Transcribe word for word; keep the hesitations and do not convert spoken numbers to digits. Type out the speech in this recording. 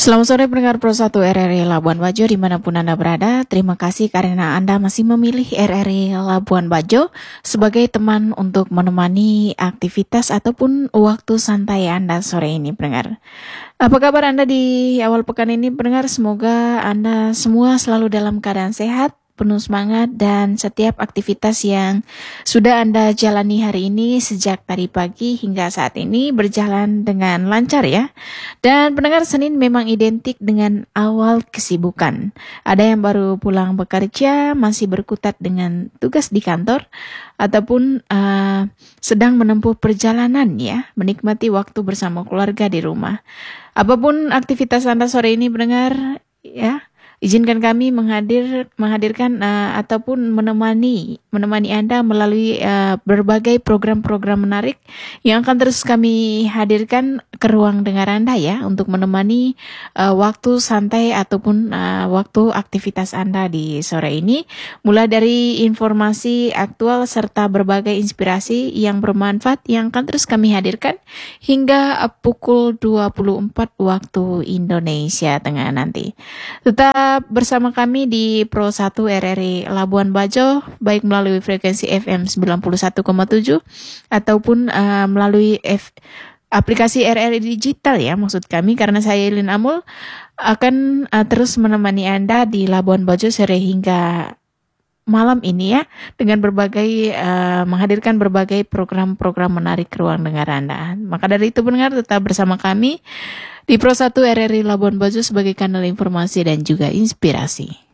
Selamat sore pendengar Pro satu R R I Labuan Bajo dimanapun Anda berada. Terima kasih karena Anda masih memilih R R I Labuan Bajo sebagai teman untuk menemani aktivitas ataupun waktu santai Anda sore ini pendengar. Apa kabar Anda di awal pekan ini pendengar? Semoga Anda semua selalu dalam keadaan sehat, penuh semangat, dan setiap aktivitas yang sudah Anda jalani hari ini sejak tadi pagi hingga saat ini berjalan dengan lancar ya. Dan pendengar, Senin memang identik dengan awal kesibukan. Ada yang baru pulang bekerja, masih berkutat dengan tugas di kantor, ataupun uh, sedang menempuh perjalanan ya, menikmati waktu bersama keluarga di rumah. Apapun aktivitas Anda sore ini pendengar ya, izinkan kami menghadir menghadirkan uh, ataupun menemani menemani Anda melalui uh, berbagai program-program menarik yang akan terus kami hadirkan ke ruang dengar Anda ya, untuk menemani uh, waktu santai ataupun uh, waktu aktivitas Anda di sore ini, mulai dari informasi aktual serta berbagai inspirasi yang bermanfaat yang akan terus kami hadirkan hingga uh, pukul dua puluh empat waktu Indonesia Tengah nanti. Tetap bersama kami di Pro satu R R I Labuan Bajo, baik melalui frekuensi F M sembilan puluh satu koma tujuh ataupun uh, melalui F, aplikasi R R I digital ya maksud kami, karena saya Ilin Amul akan uh, terus menemani Anda di Labuan Bajo sore hingga malam ini ya, dengan berbagai uh, menghadirkan berbagai program-program menarik ke ruang dengar Anda. Maka dari itu pendengar, tetap bersama kami di Pro satu R R I Labuan Bajo sebagai kanal informasi dan juga inspirasi.